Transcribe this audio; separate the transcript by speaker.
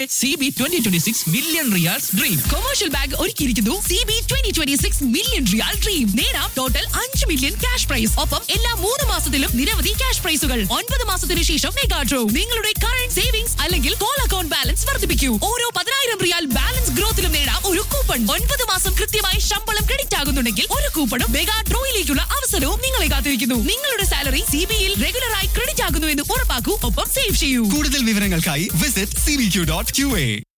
Speaker 1: CB 2026 million riyals dream.
Speaker 2: Commercial bank ഒരുക്കിയിരിക്കുന്നു CB 2026 million റിയാൽ dream. നേടാം total 5 million cash prize. ഒപ്പം എല്ലാ 3 മാസത്തിലും നിരവധി ക്യാഷ് പ്രൈസുകൾ. 9 മാസത്തിന് ശേഷം മെഗാ ഡ്രോ. നിങ്ങളുടെ കറന്റ് സേവിങ്സ് അല്ലെങ്കിൽ കോൾ അക്കൗണ്ട് ബാലൻസ് വർദ്ധിപ്പിക്കൂ. ഓരോ 10,000 റിയാൽ ബാലൻസ് ഗ്രോത്തിലും നേടാം ഒരു കൂപ്പൺ. 9 മാസം കൃത്യമായി ശമ്പളം ക്രെഡിറ്റ് ആകുന്നുണ്ടെങ്കിൽ ഒരു കൂപ്പണും മെഗാ ഡ്രോയിലേക്കുള്ള അവസരവും നിങ്ങളെ കാത്തിരിക്കുന്നു. നിങ്ങളുടെ സാലറി CBയിൽ റെഗുലറായി ക്രെഡിറ്റ് ആകുന്നു എന്ന് ഉറപ്പാക്കൂ. ഒപ്പം സേവ് ചെയ്യൂ.
Speaker 3: കൂടുതൽ വിവരങ്ങൾക്കായി വിസിറ്റ് cbq.qa.